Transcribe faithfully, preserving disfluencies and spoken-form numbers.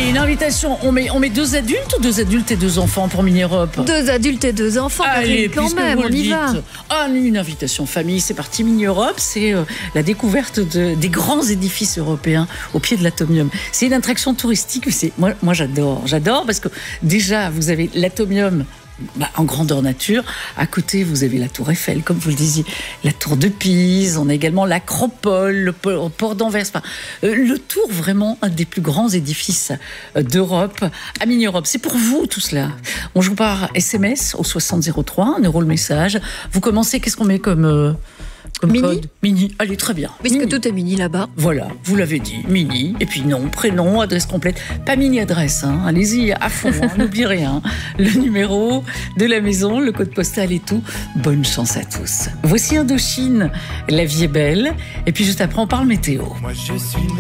Allez, une invitation. On met, on met deux adultes ou deux adultes et deux enfants pour Mini Europe? Deux adultes et deux enfants. Allez, quand même, on y va. Ah, une invitation famille, c'est parti. Mini Europe, c'est euh, la découverte de, des grands édifices européens au pied de l'Atomium. C'est une attraction touristique. C'est, moi, moi j'adore. J'adore parce que déjà, vous avez l'Atomium. Bah, en grandeur nature. À côté, vous avez la Tour Eiffel, comme vous le disiez, la Tour de Pise. On a également l'Acropole, le port d'Anvers. Enfin, euh, le Tour, vraiment, un des plus grands édifices d'Europe à Mini Europe. C'est pour vous, tout cela. On joue par S M S au soixante zéro trois, un euro le message. Vous commencez, qu'est-ce qu'on met comme... Euh, Comme Mini code. Mini, allez, très bien. Puisque Mini. tout est mini là-bas. Voilà, vous l'avez dit, Mini. Et puis nom, prénom, adresse complète. Pas Mini adresse, hein. Allez-y à fond, hein. N'oubliez rien. Le numéro de la maison, le code postal et tout. Bonne chance à tous. Voici Indochine, la vie est belle. Et puis juste après, on parle météo. Moi, je suis